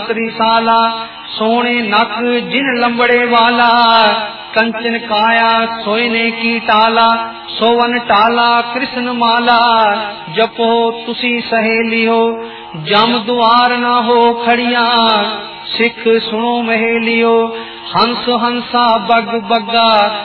त्रिशाला सोने नक जिन लंबड़े वाला कंचन काया सोयने की टाला सोवन टाला कृष्ण माला जपो तुसी सहेलियो जम द्वार ना हो खड़िया सिख सुनो महेलियो हंस हंसा बग बग्गा